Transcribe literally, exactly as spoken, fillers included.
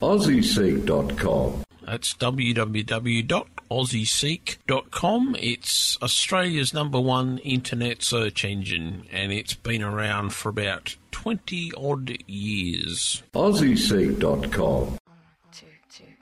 aussie seek dot com. That's w w w dot aussie seek dot com. It's Australia's number one internet search engine, and it's been around for about twenty odd years. aussie seek dot com. One, two, two.